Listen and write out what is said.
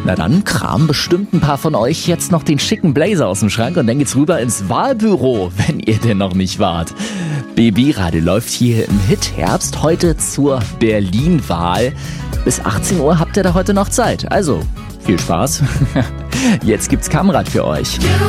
Na dann kramen bestimmt ein paar von euch jetzt noch den schicken Blazer aus dem Schrank und dann geht's rüber ins Wahlbüro, wenn ihr denn noch nicht wart. BB-Radio läuft hier im Hit-Herbst heute zur Berlin-Wahl. Bis 18 Uhr habt ihr da heute noch Zeit. Also, viel Spaß. Jetzt gibt's Kamerad für euch.